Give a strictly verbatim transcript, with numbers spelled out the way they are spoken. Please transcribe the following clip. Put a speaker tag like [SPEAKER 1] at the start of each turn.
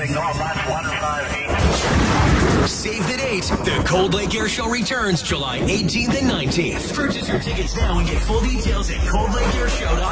[SPEAKER 1] heading north, line one five eight.
[SPEAKER 2] Save the date. The Cold Lake Air Show returns July eighteenth and nineteenth. Purchase your tickets now and get full details at cold lake air show dot com.